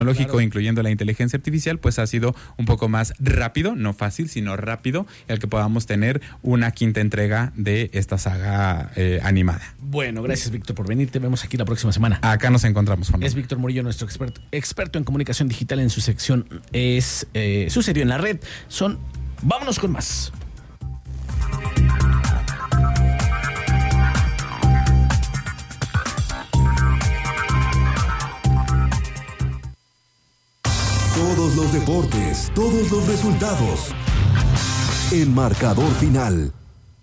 tecnológico, claro, incluyendo la inteligencia artificial, pues ha sido un poco más rápido, no fácil, sino rápido, el que podamos tener una quinta entrega de esta saga animada. Bueno, gracias, Víctor, por venir. Te vemos aquí la próxima semana. Acá nos encontramos, Juan. Es Víctor Murillo, nuestro experto en comunicación digital. En su sección Sucedió en la Red. Vámonos con más. Todos los deportes, todos los resultados. En Marcador Final.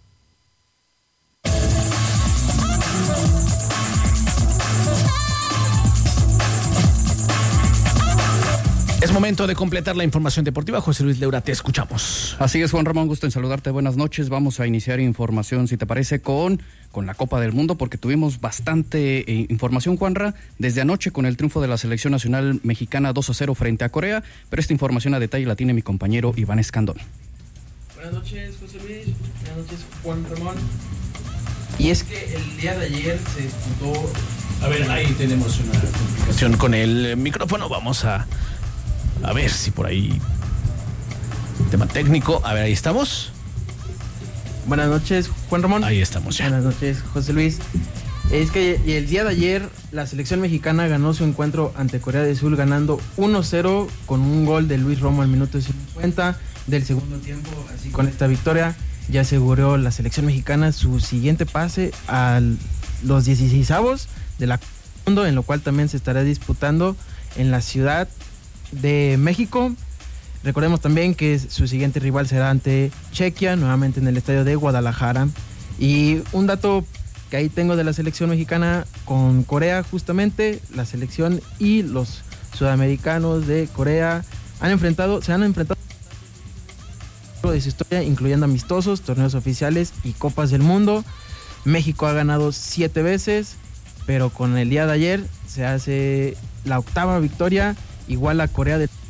Es momento de completar la información deportiva. José Luis Leura, te escuchamos. Así es, Juan Ramón, gusto en saludarte. Buenas noches. Vamos a iniciar información, si te parece, con la Copa del Mundo, porque tuvimos bastante información, Juanra, desde anoche con el triunfo de la Selección Nacional Mexicana 2-0 frente a Corea, pero esta información a detalle la tiene mi compañero Iván Escandón. Buenas noches, José Luis. Buenas noches, Juan Ramón. Y es que el día de ayer se disputó... A ver, ahí tenemos una complicación con el micrófono. Vamos a ver si por ahí... Tema técnico. A ver, ahí estamos. Buenas noches, Juan Ramón. Ahí estamos ya. Buenas noches, José Luis. Es que el día de ayer la selección mexicana ganó su encuentro ante Corea del Sur ganando 1-0 con un gol de Luis Romo al minuto 50 del segundo tiempo. Así con esta victoria ya aseguró la selección mexicana su siguiente pase a los 16avos de la Copa del Mundo, en lo cual también se estará disputando en la Ciudad de México. Recordemos también que su siguiente rival será ante Chequia, nuevamente en el estadio de Guadalajara. Y un dato que ahí tengo de la selección mexicana con Corea, justamente, la selección y los sudamericanos de Corea se han enfrentado de su historia, incluyendo amistosos, torneos oficiales y copas del mundo. México ha ganado 7 veces, pero con el día de ayer se hace la 8ª victoria, igual a Corea del...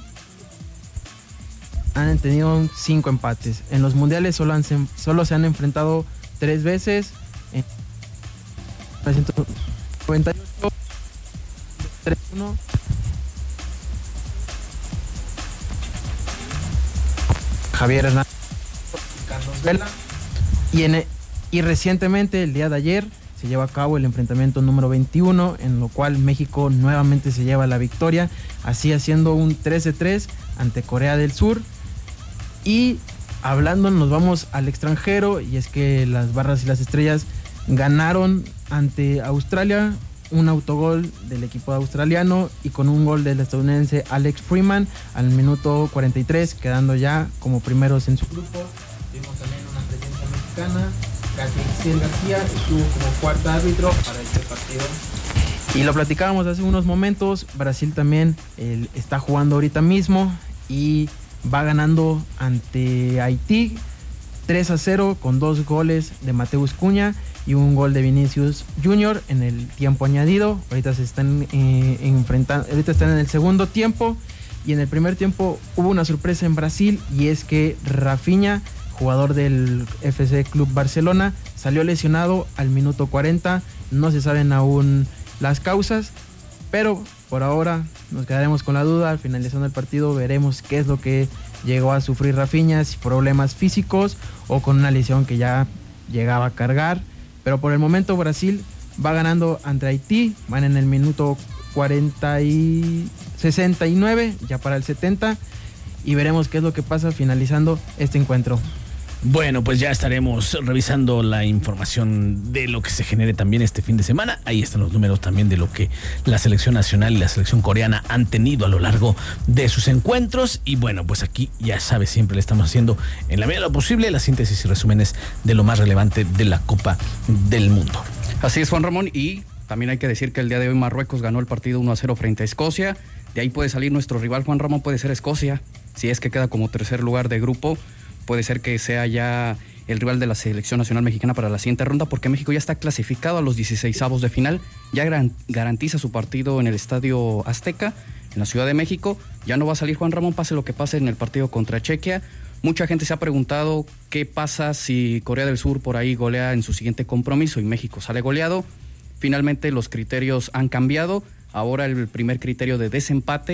Han tenido 5 empates. En los mundiales solo se han enfrentado 3 veces. En 1998, 3-1. Javier Hernández, Carlos Vela. Y recientemente, el día de ayer, se lleva a cabo el enfrentamiento número 21, en lo cual México nuevamente se lleva la victoria, así haciendo un 3-3 ante Corea del Sur. Y hablando, nos vamos al extranjero, y es que las Barras y las Estrellas ganaron ante Australia, un autogol del equipo australiano y con un gol del estadounidense Alex Freeman al minuto 43, quedando ya como primeros en su grupo. Tuvimos también una presencia mexicana, Gabriel García estuvo como cuarto árbitro para este partido. Y lo platicábamos hace unos momentos, Brasil también está jugando ahorita mismo y va ganando ante Haití 3-0 con 2 goles de Mateus Cunha y un gol de Vinicius Junior en el tiempo añadido. Ahorita se están enfrentando, ahorita están en el segundo tiempo, y en el primer tiempo hubo una sorpresa en Brasil, y es que Rafinha, jugador del FC Club Barcelona, salió lesionado al minuto 40. No se saben aún las causas, pero por ahora nos quedaremos con la duda. Al finalizando el partido veremos qué es lo que llegó a sufrir Rafinha, si problemas físicos o con una lesión que ya llegaba a cargar. Pero por el momento Brasil va ganando ante Haití, van en el minuto 69, ya para el 70, y veremos qué es lo que pasa finalizando este encuentro. Bueno, pues ya estaremos revisando la información de lo que se genere también este fin de semana. Ahí están los números también de lo que la selección nacional y la selección coreana han tenido a lo largo de sus encuentros. Y bueno, pues aquí ya sabes, siempre le estamos haciendo en la medida de lo posible la síntesis y resúmenes de lo más relevante de la Copa del Mundo. Así es, Juan Ramón, y también hay que decir que el día de hoy Marruecos ganó el partido 1-0 frente a Escocia. De ahí puede salir nuestro rival, Juan Ramón, puede ser Escocia, si es que queda como tercer lugar de grupo. Puede ser que sea ya el rival de la selección nacional mexicana para la siguiente ronda, porque México ya está clasificado a los 16avos de final, ya garantiza su partido en el Estadio Azteca, en la Ciudad de México. Ya no va a salir Juan Ramón, pase lo que pase en el partido contra Chequia. Mucha gente se ha preguntado qué pasa si Corea del Sur por ahí golea en su siguiente compromiso y México sale goleado. Finalmente los criterios han cambiado. Ahora el primer criterio de desempate